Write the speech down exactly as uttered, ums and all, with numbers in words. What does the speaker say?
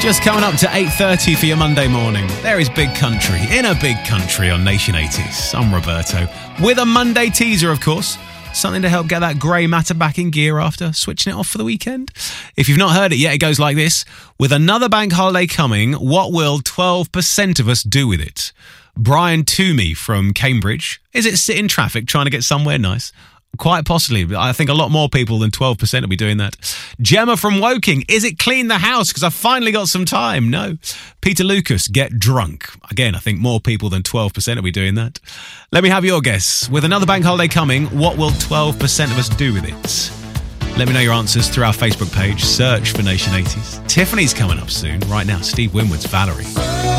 Just coming up to eight thirty for your Monday morning. There is Big Country, in a big country on Nation eighties. I'm Roberto, with a Monday teaser, of course. Something to help get that grey matter back in gear after switching it off for the weekend. If you've not heard it yet, it goes like this. With another bank holiday coming, what will twelve percent of us do with it? Brian Toomey from Cambridge. Is it sit in traffic trying to get somewhere nice? Quite possibly. I think a lot more people than twelve percent will be doing that. Gemma from Woking. Is it clean the house because I've finally got some time? No. Peter Lucas. Get drunk. Again, I think more people than twelve percent will be doing that. Let me have your guess. With another bank holiday coming, what will twelve percent of us do with it? Let me know your answers through our Facebook page. Search for Nation eighties. Tiffany's coming up soon. Right now, Steve Winwood's Valerie.